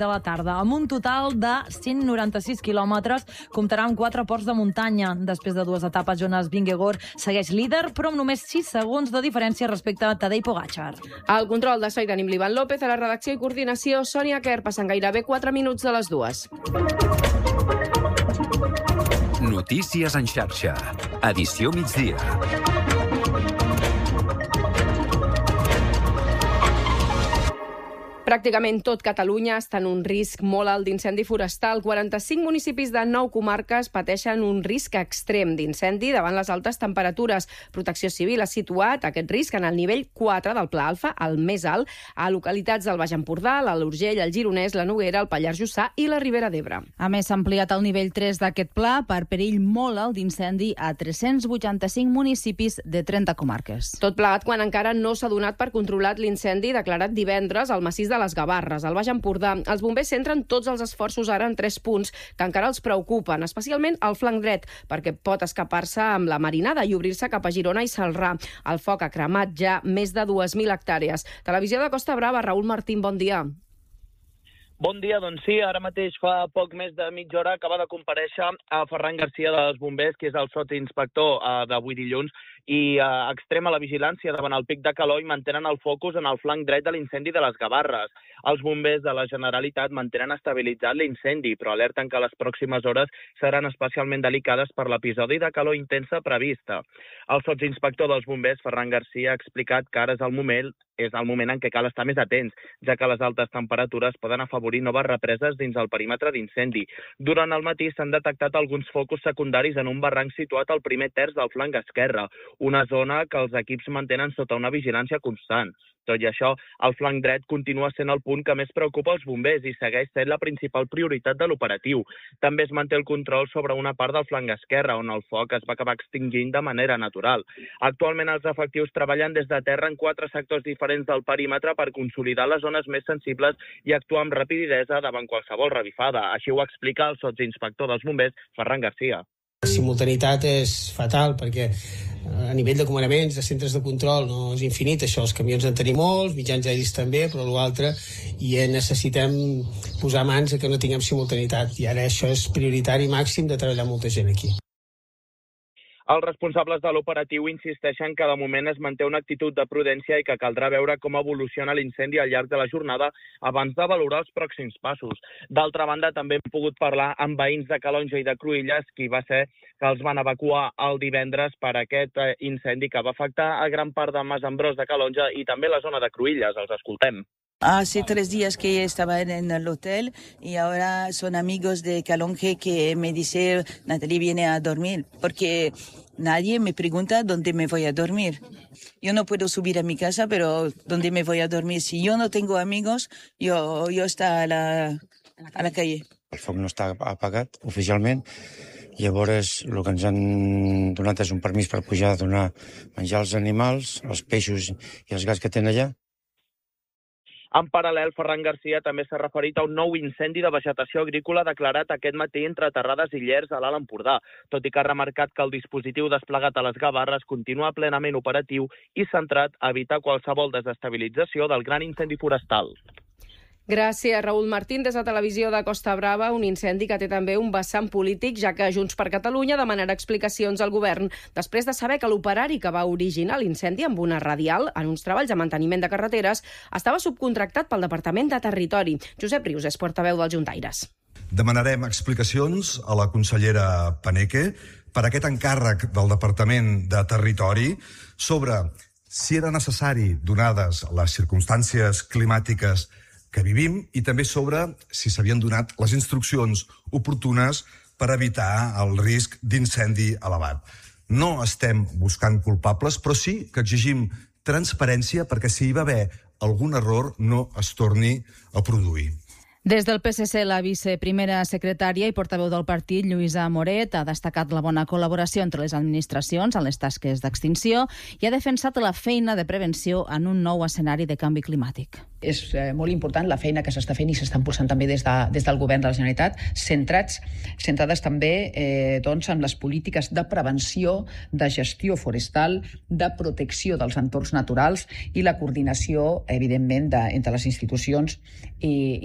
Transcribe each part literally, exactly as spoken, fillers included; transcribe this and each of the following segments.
de la tarda. Amb un total de cent noranta-sis quilòmetres, comptarà amb quatre ports de muntanya. Després de dues etapes, Jonas Vingegaard segueix líder, però amb només sis segons de diferència respecte a Tadej Pogačar. Al control de so tenim l'Ivan López, a la redacció i coordinació Sònia Quer, passant gairebé quatre minuts de les dues. Notícies en xarxa. Edició migdia. Pràcticament tot Catalunya està en un risc molt alt d'incendi forestal. quaranta-cinc municipis de nou comarques pateixen un risc extrem d'incendi davant les altes temperatures. Protecció Civil ha situat aquest risc en el nivell quatre del Pla Alfa, el més alt, a localitats del Baix Empordà, l'Alt Urgell, el Gironès, la Noguera, el Pallars Jussà i la Ribera d'Ebre. A més, s'ha ampliat el nivell tres d'aquest pla per perill molt alt d'incendi a tres-cents vuitanta-cinc municipis de trenta comarques. Tot plegat quan encara no s'ha donat per controlat l'incendi declarat divendres al massís de les Gavarres, al Baix Empordà. Els bombers centren tots els esforços ara en tres punts que encara els preocupen, especialment el flanc dret, perquè pot escapar-se amb la marinada i obrir-se cap a Girona i Celrà. El foc ha cremat ja més de dues mil hectàrees. Televisió de Costa Brava, Raül Martín, bon dia. Bon dia, doncs sí, ara mateix fa poc més de mitja hora acaba de comparèixer a Ferran Garcia dels Bombers, que és el sotsinspector eh, d'avui dilluns, i eh, extrema la vigilància davant el pic de calor i mantenen el focus en el flanc dret de l'incendi de les Gavarres. Els bombers de la Generalitat mantenen estabilitzat l'incendi, però alerten que les pròximes hores seran especialment delicades per l'episodi de calor intensa prevista. El sotsinspector dels bombers, Ferran Garcia, ha explicat que ara és el moment, és el moment en què cal estar més atents, ja que les altes temperatures poden afavorir noves represes dins el perímetre d'incendi. Durant el matí s'han detectat alguns focus secundaris en un barranc situat al primer terç del flanc esquerre, una zona que els equips mantenen sota una vigilància constant. Tot i això, el flanc dret continua sent el punt que més preocupa els bombers i segueix sent la principal prioritat de l'operatiu. També es manté el control sobre una part del flanc esquerre, on el foc es va acabar extingint de manera natural. Actualment els efectius treballen des de terra en quatre sectors diferents del perímetre per consolidar les zones més sensibles i actuar amb rapidesa davant qualsevol revifada. Així ho explica el sotsinspector dels bombers, Ferran Garcia. La simultaneïtat és fatal perquè a nivell de comandaments, de centres de control, no és infinit. Això, els camions en tenim molts, mitjans aeris també, però l'altre, i necessitem posar mans a que no tinguem simultaneïtat. I ara això és prioritari màxim de treballar molta gent aquí. Els responsables de l'operatiu insisteixen que de moment es manté una actitud de prudència i que caldrà veure com evoluciona l'incendi al llarg de la jornada abans de valorar els pròxims passos. D'altra banda, també hem pogut parlar amb veïns de Calonge i de Cruïlles, qui va ser que els van evacuar el divendres per aquest incendi que va afectar a gran part de Masambrós de Calonge i també la zona de Cruïlles. Els escoltem. Hace tres días que estaban en el hotel y ahora son amigos de Calonge que me dice, Natalie viene a dormir, porque nadie me pregunta dónde me voy a dormir. Yo no puedo subir a mi casa, pero ¿dónde me voy a dormir? Si yo no tengo amigos, yo, yo está a la, a la calle. El foc no està apagat oficialment. Llavors, el que ens han donat és un permís per pujar a donar menjar als animals, els peixos i els gats que tenen allà. En paral·lel, Ferran Garcia també s'ha referit a un nou incendi de vegetació agrícola declarat aquest matí entre Terrades i Llers a l'Alt Empordà, tot i que ha remarcat que el dispositiu desplegat a les Gavarres continua plenament operatiu i centrat a evitar qualsevol desestabilització del gran incendi forestal. Gràcies, Raül Martín. Des de Televisió de Costa Brava, un incendi que té també un vessant polític, ja que Junts per Catalunya demanarà explicacions al govern després de saber que l'operari que va originar l'incendi amb una radial en uns treballs de manteniment de carreteres estava subcontractat pel Departament de Territori. Josep Rius és portaveu dels juntaires. Demanarem explicacions a la consellera Paneque per aquest encàrrec del Departament de Territori sobre si era necessari, donades les circumstàncies climàtiques que vivim, i també sobre si s'havien donat les instruccions oportunes per evitar el risc d'incendi elevat. No estem buscant culpables, però sí que exigim transparència perquè si hi va haver algun error no es torni a produir. Des del P S C, la viceprimera secretària i portaveu del partit, Lluïsa Moret, ha destacat la bona col·laboració entre les administracions en les tasques d'extinció i ha defensat la feina de prevenció en un nou escenari de canvi climàtic. És eh, molt important la feina que s'està fent i s'està impulsant també des, de, des del govern de la Generalitat, centrats, centrades també eh, doncs, en les polítiques de prevenció, de gestió forestal, de protecció dels entorns naturals i la coordinació, evidentment, de, entre les institucions i, i els serveis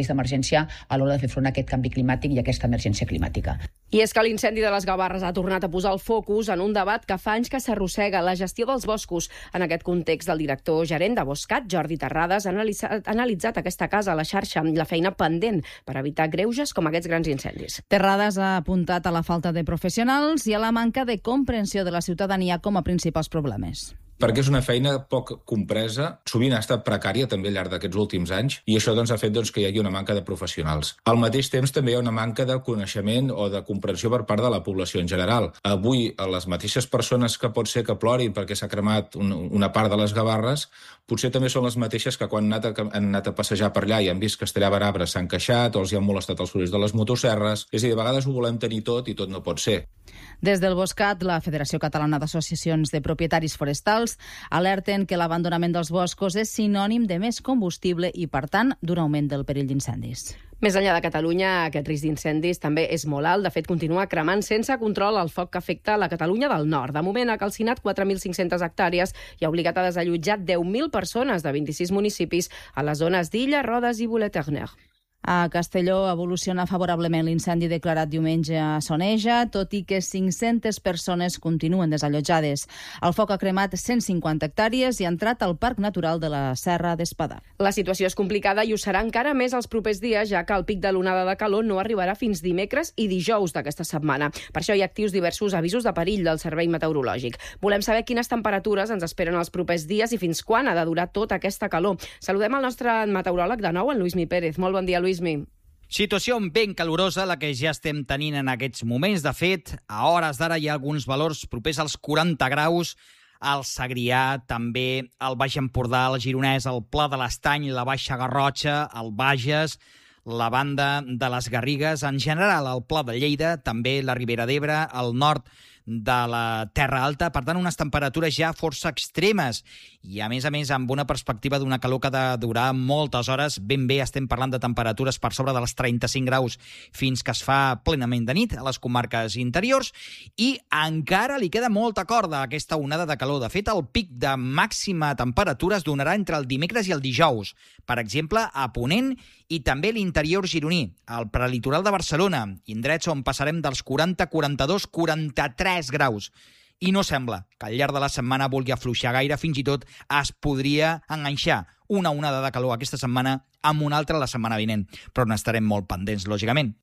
serveis d'emergència a l'hora de fer front a aquest canvi climàtic i a aquesta emergència climàtica. I és que l'incendi de les Gavarres ha tornat a posar el focus en un debat que fa anys que s'arrossega, la gestió dels boscos. En aquest context, el director gerent de Boscat, Jordi Terrades, ha analitzat, ha analitzat aquesta casa a la xarxa i la feina pendent per evitar greuges com aquests grans incendis. Terrades ha apuntat a la falta de professionals i a la manca de comprensió de la ciutadania com a principals problemes. Perquè és una feina poc compresa, sovint ha estat precària també al llarg d'aquests últims anys, i això doncs, ha fet doncs, que hi hagi una manca de professionals. Al mateix temps també hi ha una manca de coneixement o de comprensió per part de la població en general. Avui, les mateixes persones que pot ser que plorin perquè s'ha cremat un, una part de les Gavarres, potser també són les mateixes que quan han anat a, han anat a passejar per allà i han vist que es tallaven arbres s'han queixat o els hi han molestat els sorolls de les motosserres. És a dir, de vegades ho volem tenir tot i tot no pot ser. Des del Boscat, la Federació Catalana d'Associacions de Propietaris Forestals alerten que l'abandonament dels boscos és sinònim de més combustible i, per tant, d'un augment del perill d'incendis. Més enllà de Catalunya, aquest risc d'incendis també és molt alt. De fet, continua cremant sense control el foc que afecta la Catalunya del Nord. De moment ha calcinat quatre mil cinc-centes hectàrees i ha obligat a desallotjar deu mil persones de vint-i-sis municipis a les zones d'Illa, Rodes i Bolet-Erner. A Castelló evoluciona favorablement l'incendi declarat diumenge a Soneja, tot i que cinc-centes persones continuen desallotjades. El foc ha cremat cent cinquanta hectàrees i ha entrat al Parc Natural de la Serra d'Espadà. La situació és complicada i ho serà encara més els propers dies, ja que el pic de l'onada de calor no arribarà fins dimecres i dijous d'aquesta setmana. Per això hi ha actius diversos avisos de perill del Servei Meteorològic. Volem saber quines temperatures ens esperen els propers dies i fins quan ha de durar tota aquesta calor. Saludem el nostre meteoròleg de nou, en Lluís Mi Pérez. Molt bon dia, Lluís. Situació ben calorosa la que ja estem tenint en aquests moments. De fet, a hores d'ara hi ha alguns valors propers als quaranta graus al Segrià, també al Baix Empordà, al Gironès, al Pla de l'Estany, la Baixa Garrotxa, al Bages, la banda de les Garrigues, en general al Pla de Lleida, també la Ribera d'Ebre, al nord de la Terra Alta, per tant unes temperatures ja força extremes i a més a més amb una perspectiva d'una calor que ha de durar moltes hores. Ben bé estem parlant de temperatures per sobre dels trenta-cinc graus fins que es fa plenament de nit a les comarques interiors i encara li queda molta corda a aquesta onada de calor. De fet, el pic de màxima temperatura es donarà entre el dimecres i el dijous, per exemple a Ponent i també l'interior gironí, al prelitoral de Barcelona, indrets on passarem dels quaranta, quaranta-dos, quaranta-tres graus. I no sembla que al llarg de la setmana vulgui afluixar gaire, fins i tot es podria enganxar una onada de calor aquesta setmana amb una altra la setmana vinent, però n'estarem molt pendents, lògicament.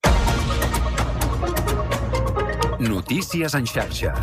Notícies en xarxa.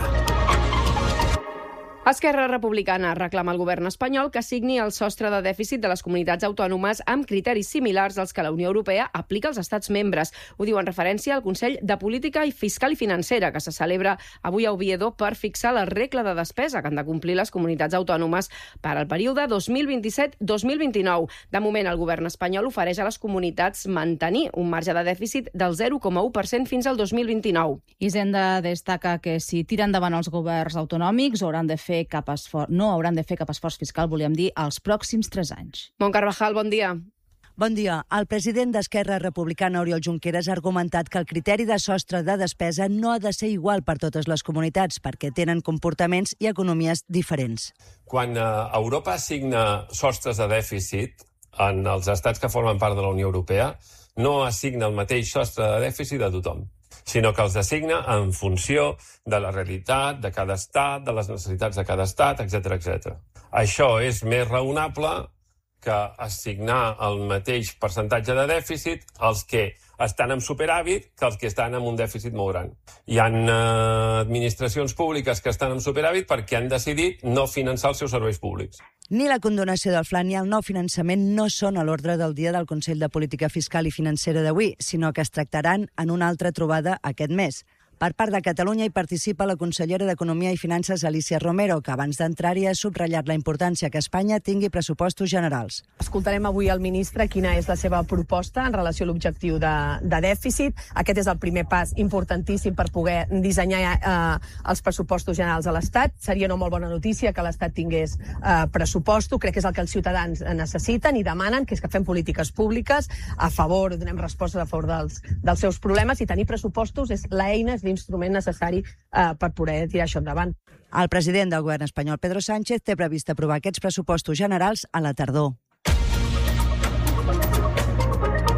Esquerra Republicana reclama al govern espanyol que signi el sostre de dèficit de les comunitats autònomes amb criteris similars als que la Unió Europea aplica als estats membres. Ho diu en referència al Consell de Política Fiscal i Financera, que se celebra avui a Oviedo per fixar la regla de despesa que han de complir les comunitats autònomes per al període dos mil vint-i-set dos mil vint-i-nou. De moment, el govern espanyol ofereix a les comunitats mantenir un marge de dèficit del zero coma u per cent fins al dos mil vint-i-nou. Hisenda destaca que si tiren endavant els governs autonòmics hauran de fer cap esforç, no hauran de fer cap esforç fiscal, volíem dir, els pròxims tres anys. Mont Carvajal, bon dia. Bon dia. El president d'Esquerra Republicana, Oriol Junqueras, ha argumentat que el criteri de sostre de despesa no ha de ser igual per totes les comunitats, perquè tenen comportaments i economies diferents. Quan Europa assigna sostres de dèficit en els estats que formen part de la Unió Europea, no assigna el mateix sostre de dèficit a tothom, sinó que els assigna en funció de la realitat de cada estat, de les necessitats de cada estat, etcètera, etcètera. Això és més raonable que assignar el mateix percentatge de dèficit als que estan en superàvit que els que estan en un dèficit molt gran. Hi ha eh, administracions públiques que estan en superàvit perquè han decidit no finançar els seus serveis públics. Ni la condonació del Fla ni el nou finançament no són a l'ordre del dia del Consell de Política Fiscal i Financera d'avui, sinó que es tractaran en una altra trobada aquest mes. Per part de Catalunya hi participa la consellera d'Economia i Finances, Alícia Romero, que abans d'entrar-hi ha subratllat la importància que Espanya tingui pressupostos generals. Escoltarem avui al ministre quina és la seva proposta en relació a l'objectiu de, de dèficit. Aquest és el primer pas importantíssim per poder dissenyar eh, els pressupostos generals a l'Estat. Seria una molt bona notícia que l'Estat tingués eh, pressuposto. Crec que és el que els ciutadans necessiten i demanen, que és que fem polítiques públiques a favor, donem respostes a favor dels, dels seus problemes, i tenir pressupostos és l'eina, és l'instrument necessari eh, per poder tirar això endavant. El president del govern espanyol, Pedro Sánchez, té previst aprovar aquests pressupostos generals a la tardor.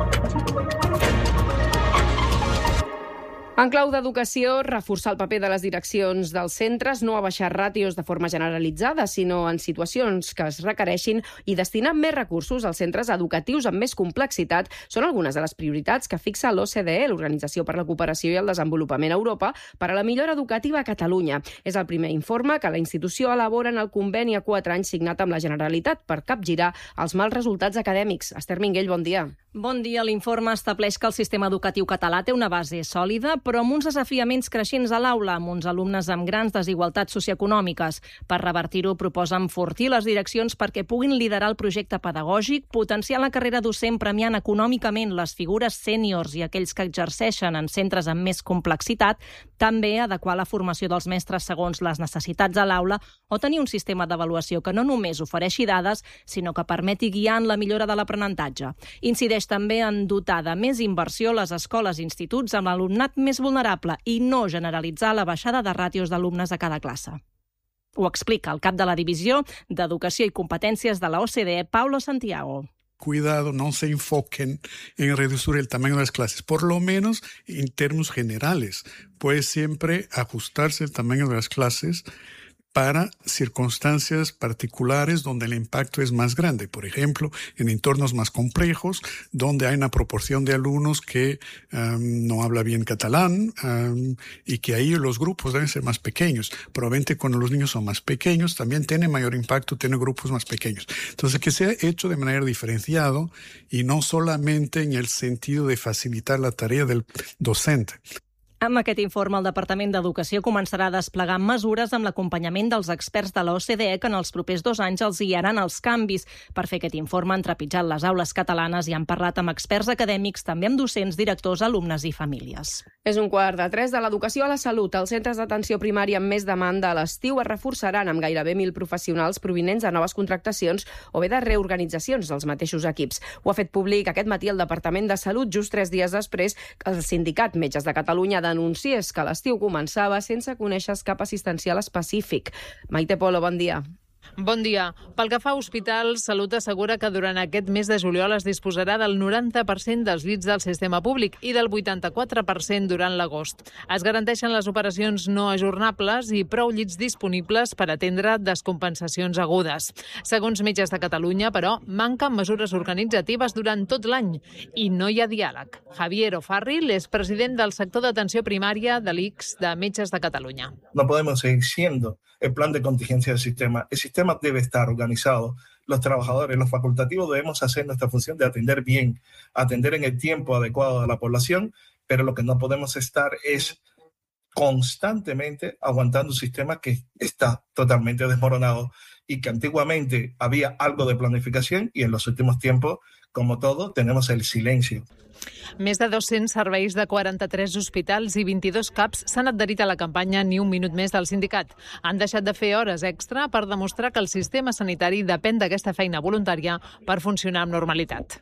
En clau d'educació, reforçar el paper de les direccions dels centres, no abaixar ràtios de forma generalitzada, sinó en situacions que es requereixin, i destinar més recursos als centres educatius amb més complexitat són algunes de les prioritats que fixa l'O C D E, l'Organització per la Cooperació i el Desenvolupament a Europa, per a la millora educativa a Catalunya. És el primer informe que la institució elabora en el conveni a quatre anys signat amb la Generalitat per capgirar els mals resultats acadèmics. Esther Minguell, bon dia. Bon dia. L'informe estableix que el sistema educatiu català té una base sòlida, però amb uns desafiaments creixents a l'aula, amb uns alumnes amb grans desigualtats socioeconòmiques. Per revertir-ho, proposa enfortir les direccions perquè puguin liderar el projecte pedagògic, potenciar la carrera docent premiant econòmicament les figures sèniors i aquells que exerceixen en centres amb més complexitat, també adequar la formació dels mestres segons les necessitats a l'aula o tenir un sistema d'avaluació que no només ofereixi dades, sinó que permeti guiar en la millora de l'aprenentatge. Incideix també en dotar de més inversió les escoles i instituts amb l'alumnat més vulnerable i no generalitzar la baixada de ràtios d'alumnes a cada classe. Ho explica el cap de la Divisió d'Educació i Competències de la O C D E, Paulo Santiago. Cuidado, no se enfoquen en reducir el tamaño de las clases, por lo menos en términos generales. Puede siempre ajustarse el tamaño de las clases para circunstancias particulares donde el impacto es más grande. Por ejemplo, en entornos más complejos, donde hay una proporción de alumnos que um, no habla bien catalán um, y que ahí los grupos deben ser más pequeños. Probablemente cuando los niños son más pequeños también tiene mayor impacto tener grupos más pequeños. Entonces, que sea hecho de manera diferenciada y no solamente en el sentido de facilitar la tarea del docente. Amb aquest informe, el Departament d'Educació començarà a desplegar mesures amb l'acompanyament dels experts de la O C D E que en els propers dos anys els guiaran els canvis. Per fer aquest informe han trepitjat les aules catalanes i han parlat amb experts acadèmics, també amb docents, directors, alumnes i famílies. És un quart de tres de l'educació a la salut. Els centres d'atenció primària amb més demanda a l'estiu es reforçaran amb gairebé mil professionals provinents de noves contractacions o bé de reorganitzacions dels mateixos equips. Ho ha fet públic aquest matí el Departament de Salut, just tres dies després que el Sindicat Metges de Catalunya denunciés que l'estiu començava sense conèixer cap assistencial específic. Maite Polo, bon dia. Bon dia. Pel que fa a hospitals, Salut assegura que durant aquest mes de juliol es disposarà del noranta per cent dels llits del sistema públic i del vuitanta-quatre per cent durant l'agost. Es garanteixen les operacions no ajornables i prou llits disponibles per atendre descompensacions agudes. Segons Metges de Catalunya, però, manquen mesures organitzatives durant tot l'any i no hi ha diàleg. Javier O'Farrill és president del sector d'atenció primària de l'I C S de Metges de Catalunya. No podemos seguir siendo el plan de contingencia del sistema. El sistema debe estar organizado. Los trabajadores, los facultativos debemos hacer nuestra función de atender bien, atender en el tiempo adecuado a la población, pero lo que no podemos estar es constantemente aguantando un sistema que está totalmente desmoronado y que antiguamente había algo de planificación y en los últimos tiempos, como todo, tenemos el silencio. Més de dos-cents serveis de quaranta-tres hospitals i vint-i-dos CAPs s'han adherit a la campanya Ni un minut més del sindicat. Han deixat de fer hores extra per demostrar que el sistema sanitari depèn d'aquesta feina voluntària per funcionar amb normalitat.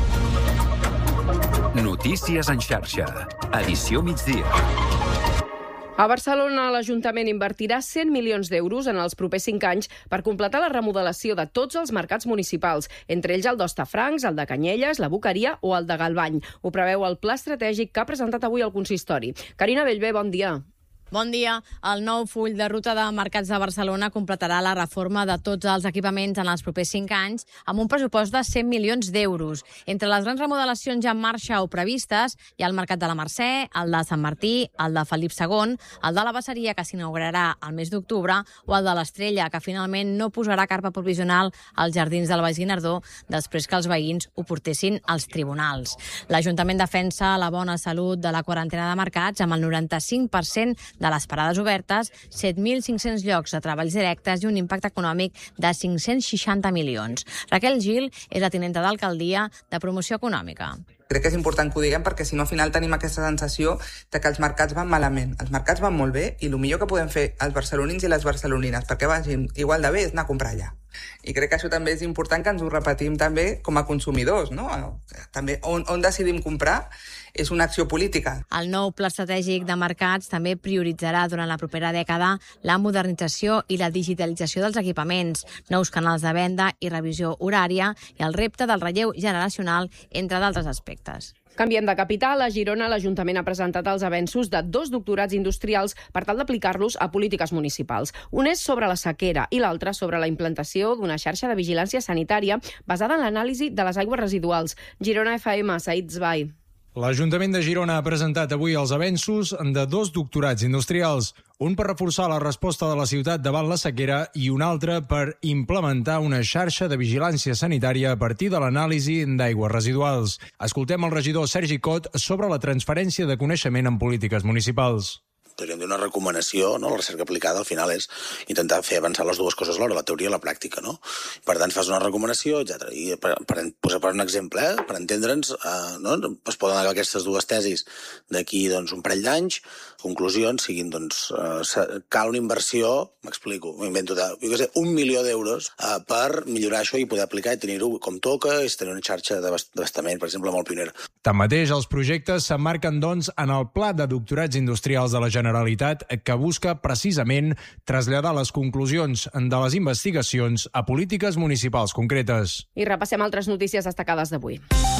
Notícies en xarxa. Edició migdia. A Barcelona, l'Ajuntament invertirà cent milions d'euros en els propers cinc anys per completar la remodelació de tots els mercats municipals, entre ells el d'Hostafrancs, el de Canyelles, la Boqueria o el de Galvany. Ho preveu el pla estratègic que ha presentat avui el consistori. Carina Bellver, bon dia. Bon dia. El nou full de ruta de mercats de Barcelona completarà la reforma de tots els equipaments en els propers cinc anys amb un pressupost de cent milions d'euros. Entre les grans remodelacions ja en marxa o previstes hi ha el Mercat de la Mercè, el de Sant Martí, el de Felip segon, el de la Besseria, que s'inaugurarà al mes d'octubre, o el de l'Estrella, que finalment no posarà carpa provisional als jardins del Baix Guinardó després que els veïns ho portessin als tribunals. L'Ajuntament defensa la bona salut de la quarantena de mercats amb el noranta-cinc per cent de les parades obertes, set mil cinc-cents llocs de treballs directes i un impacte econòmic de cinc-cents seixanta milions. Raquel Gil és la tinenta d'alcaldia de Promoció Econòmica. Crec que és important que ho diguem perquè si no al final tenim aquesta sensació de que els mercats van malament. Els mercats van molt bé i el millor que podem fer els barcelonins i les barcelonines perquè vagin igual de bé és anar a comprar allà. I crec que això també és important que ens ho repetim també com a consumidors, no? També on, on decidim comprar és una acció política. El nou pla estratègic de mercats també prioritzarà durant la propera dècada la modernització i la digitalització dels equipaments, nous canals de venda i revisió horària i el repte del relleu generacional, entre d'altres aspectes. Canviem de capital. A Girona, l'Ajuntament ha presentat els avenços de dos doctorats industrials per tal d'aplicar-los a polítiques municipals. Un és sobre la sequera i l'altre sobre la implantació d'una xarxa de vigilància sanitària basada en l'anàlisi de les aigües residuals. Girona F M, Said Zbai. L'Ajuntament de Girona ha presentat avui els avenços de dos doctorats industrials, un per reforçar la resposta de la ciutat davant la sequera i un altre per implementar una xarxa de vigilància sanitària a partir de l'anàlisi d'aigües residuals. Escoltem el regidor Sergi Cot sobre la transferència de coneixement en polítiques municipals. Podríem dir una recomanació, no? La recerca aplicada al final és intentar fer avançar les dues coses alhora, la teoria i la pràctica, no? Per tant, fas una recomanació, etcètera. I per, per posar per un exemple, eh? Per entendre'ns, eh, no? Es poden agafar aquestes dues tesis d'aquí doncs, un parell d'anys, conclusions siguin, doncs, eh, cal una inversió, m'explico, m'invento de, jo què sé, un milió d'euros eh, per millorar això i poder aplicar i tenir-ho com toca, és tenir una xarxa d'abastament, per exemple, molt pionera. Tanmateix, els projectes s'emmarquen, doncs, en el Pla de Doctorats Industrials de la Generalitat, que busca precisament traslladar les conclusions de les investigacions a polítiques municipals concretes. I repassem altres notícies destacades d'avui.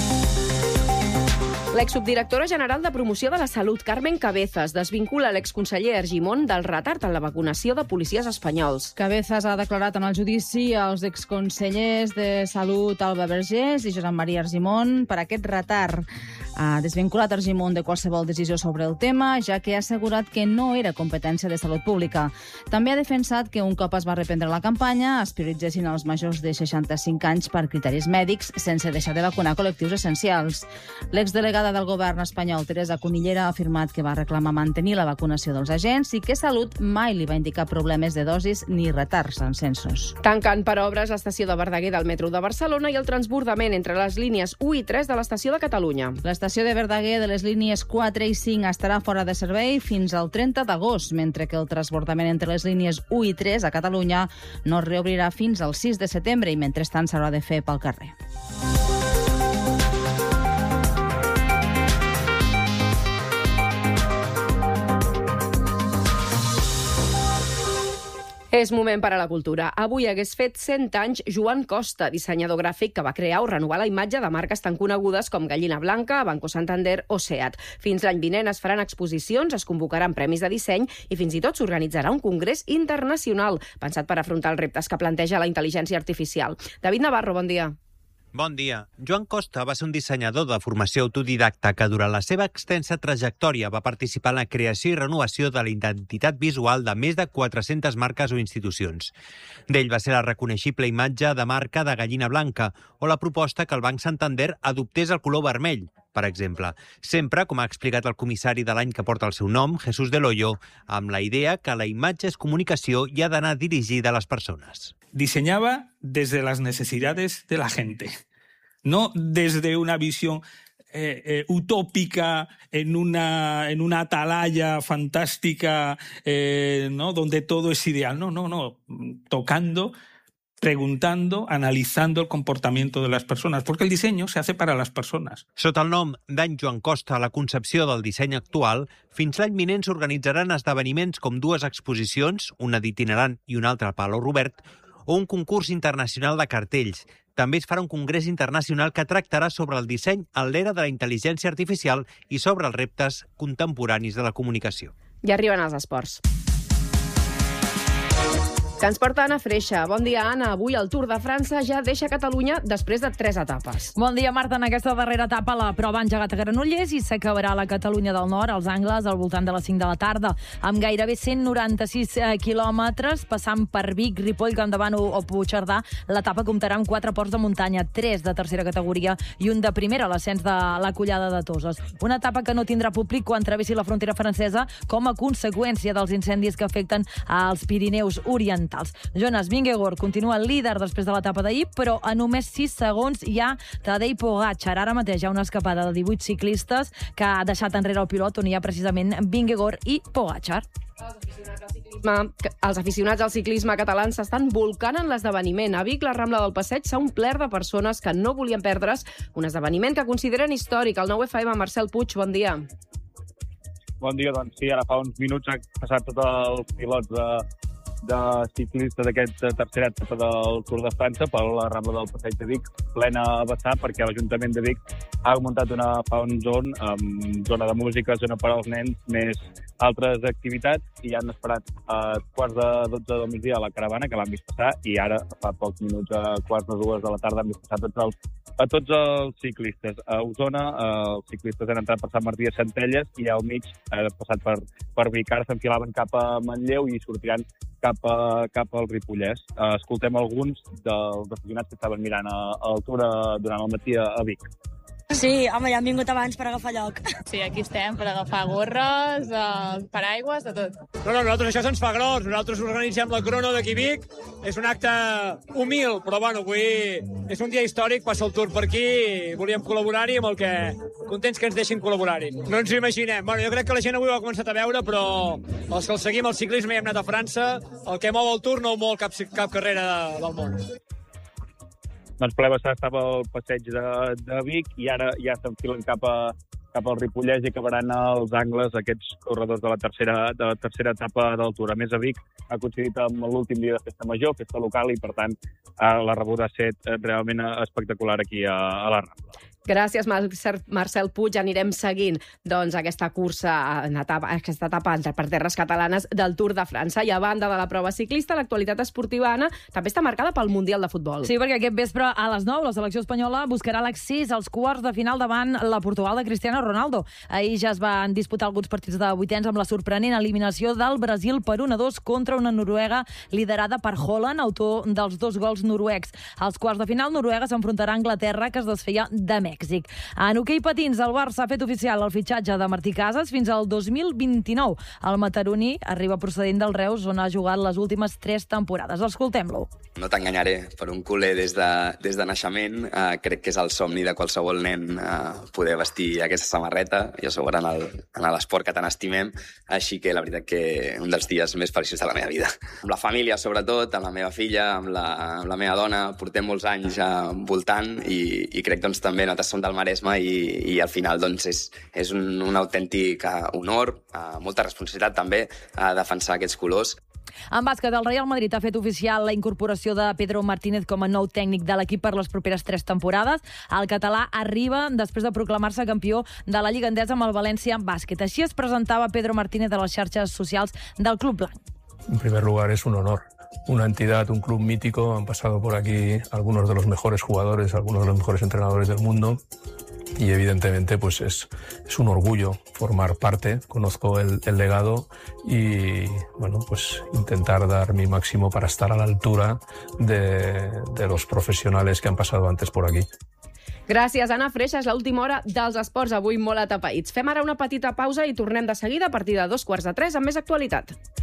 L'exsubdirectora general de Promoció de la Salut, Carmen Cabezas, desvincula l'exconseller Argimon del retard en la vacunació de policies espanyols. Cabezas ha declarat en el judici als exconsellers de Salut Alba Vergés i Josep Maria Argimon per aquest retard. Ha desvinculat Argimon de qualsevol decisió sobre el tema, ja que ha assegurat que no era competència de Salut Pública. També ha defensat que un cop es va reprendre la campanya es prioritzessin els majors de seixanta-cinc anys per criteris mèdics, sense deixar de vacunar col·lectius essencials. L'exdelegada del govern espanyol, Teresa Cunillera, ha afirmat que va reclamar mantenir la vacunació dels agents i que Salut mai li va indicar problemes de dosis ni retards en censos. Tancant per obres l'estació de Verdaguer del metro de Barcelona i el transbordament entre les línies u i tres de l'estació de Catalunya. L'estació de Verdaguer de les línies quatre i cinc estarà fora de servei fins al trenta d'agost, mentre que el transbordament entre les línies u i tres a Catalunya no reobrirà fins al sis de setembre i mentrestant s'haurà de fer pel carrer. És moment per a la cultura. Avui hagués fet cent anys Joan Costa, dissenyador gràfic que va crear o renovar la imatge de marques tan conegudes com Gallina Blanca, Banco Santander o SEAT. Fins l'any vinent es faran exposicions, es convocaran premis de disseny i fins i tot s'organitzarà un congrés internacional pensat per afrontar els reptes que planteja la intel·ligència artificial. David Navarro, bon dia. Bon dia. Joan Costa va ser un dissenyador de formació autodidacta que durant la seva extensa trajectòria va participar en la creació i renovació de la identitat visual de més de quatre-centes marques o institucions. D'ell va ser la reconeixible imatge de marca de Gallina Blanca o la proposta que el Banc Santander adoptés el color vermell, per exemple. Sempre, com ha explicat el comissari de l'any que porta el seu nom, Jesús Del Hoyo, amb la idea que la imatge és comunicació i ha d'anar dirigida a les persones. Diseñaba desde las necesidades de la gente, no desde una visión eh, eh, utópica en una, en una atalaya fantástica, eh, ¿no? Donde todo es ideal. No, no, no. Tocando, preguntando, analizando el comportamiento de las personas, porque el diseño se hace para las personas. Sota el nom d'any Joan Costa, la concepció del disseny actual, fins l'any vinent s'organitzaran esdeveniments com dues exposicions, una d'itinerant i una altra a Palau Robert, o un concurs internacional de cartells. També es farà un congrés internacional que tractarà sobre el disseny en l'era de la intel·ligència artificial i sobre els reptes contemporanis de la comunicació. Ja arriben els esports. Que ens porta Anna Freixa. Bon dia, Anna. Avui el Tour de França ja deixa Catalunya després de tres etapes. Bon dia, Marta. En aquesta darrera etapa la prova ha engegat a Granollers i s'acabarà a la Catalunya del Nord, als Angles, al voltant de les cinc de la tarda, amb gairebé cent noranta-sis quilòmetres, passant per Vic, Ripoll, Campdevànol o Puigcerdà. L'etapa comptarà amb quatre ports de muntanya, tres de tercera categoria i un de primera, l'ascens de la Collada de Toses. Una etapa que no tindrà públic quan travessi la frontera francesa com a conseqüència dels incendis que afecten als Pirineus Orientals. Jonas Vingegaard continua líder després de l'etapa d'ahir, però a només sis segons hi ha Tadej Pogačar. Ara mateix hi ha una escapada de divuit ciclistes que ha deixat enrere el pilot, on hi ha precisament Vingegaard i Pogačar. Els aficionats al ciclisme catalans s'estan volcant en l'esdeveniment. A Vic, la Rambla del Passeig s'ha omplert de persones que no volien perdre's un esdeveniment que consideren històric. El nou F M, Marcel Puig, bon dia. Bon dia, doncs sí, ara fa uns minuts ha passat tots els pilots de de ciclistes d'aquesta tercera etapa del Tour de França per la Rambla del Passeig de Vic, plena a vessar, perquè l'Ajuntament de Vic ha muntat una fan zone amb zona de música, zona per als nens, més altres activitats, i han esperat a quarts de dotze del migdia a la caravana, que l'han vist passar, i ara, fa pocs minuts, a quarts de dues de la tarda, han vist passar tots els, a tots els ciclistes. A Osona, els ciclistes han entrat per Sant Martí a Centelles, i al mig han passat per, per Vic. Ara s'enfilaven cap a Manlleu i sortiran cap, a, cap al Ripollès. Escoltem alguns dels aficionats que estaven mirant el Tour durant el matí a Vic. Sí, home, ja hem vingut abans per agafar lloc. Sí, aquí estem per agafar gorres, eh, paraigües, de tot. No, no, nosaltres això se'ns fa gros. Nosaltres organitzem la crono d'aquí Vic. És un acte humil, però bueno, avui és un dia històric, passa el Tour per aquí, volíem col·laborar-hi amb el que... Contents que ens deixin col·laborar-hi. No ens ho imaginem. Bueno, jo crec que la gent avui ho ha començat a veure, però els que el seguim el ciclisme i hem anat a França, el que mou el Tour no ho mou cap, cap carrera de, del món. Doncs ple vessar estava al passeig de, de Vic i ara ja s'enfilen cap, a, cap al Ripollès i acabaran als angles aquests corredors de la tercera, de la tercera etapa del Tour. A més, a Vic ha coincidit amb l'últim dia de festa major, festa local, i per tant la rebuda ha estat realment espectacular aquí a, a la Rambla. Gràcies, Marcel Puig. Anirem seguint doncs, aquesta cursa, en etapa, aquesta etapa per terres catalanes del Tour de França. I a banda de la prova ciclista, l'actualitat esportiva, Anna, també està marcada pel Mundial de Futbol. Sí, perquè aquest vespre a les nou la selecció espanyola buscarà l'accés als quarts de final davant la Portugal de Cristiano Ronaldo. Ahir ja es van disputar alguns partits de vuitens amb la sorprenent eliminació del Brasil per un a dos contra una Noruega liderada per Haaland, autor dels dos gols noruecs. Als quarts de final, Noruega s'enfrontarà a Anglaterra, que es desfeia de Mèxic. En hoquei patins, el Barça ha fet oficial el fitxatge de Martí Casas fins al dos mil vint-i-nou. El mataroní arriba procedent del Reus, on ha jugat les últimes tres temporades. Escoltem-lo. No t'enganyaré, per un culer des de, des de naixement, eh, crec que és el somni de qualsevol nen eh, poder vestir aquesta samarreta i a sobre en el, en l'esport que tant estimem, així que la veritat que un dels dies més feliços de la meva vida. Amb la família, sobretot, amb la meva filla, amb la, amb la meva dona, portem molts anys eh, voltant i, i crec doncs també nosaltres som del Maresme i, i al final doncs és, és un, un autèntic uh, honor, uh, molta responsabilitat també a uh, defensar aquests colors. En bàsquet, el Real Madrid ha fet oficial la incorporació de Pedro Martínez com a nou tècnic de l'equip per les properes tres temporades. El català arriba després de proclamar-se campió de la Lliga Endesa amb el València Bàsquet. Així es presentava Pedro Martínez a les xarxes socials del Club Blanc. En primer lugar, es un honor. Una entidad, un club mítico, han pasado por aquí algunos de los mejores jugadores, algunos de los mejores entrenadores del mundo y evidentemente pues es, es un orgullo formar parte, conozco el, el legado y bueno, pues intentar dar mi máximo para estar a la altura de, de los profesionales que han pasado antes por aquí. Gràcies, Anna Freixa. És l'última hora dels esports, avui molt atapeïts. Fem ara una petita pausa i tornem de seguida a partir de dos quarts de tres amb més actualitat.